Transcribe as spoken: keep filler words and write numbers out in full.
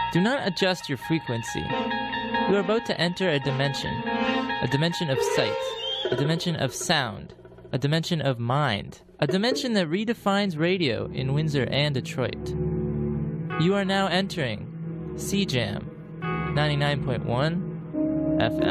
Do not adjust your frequency. You are about to enter a dimension, a dimension of sight, a dimension of sound, a dimension of mind, a dimension that redefines radio in Windsor and Detroit. You are now entering C Jam ninety-nine point one F M.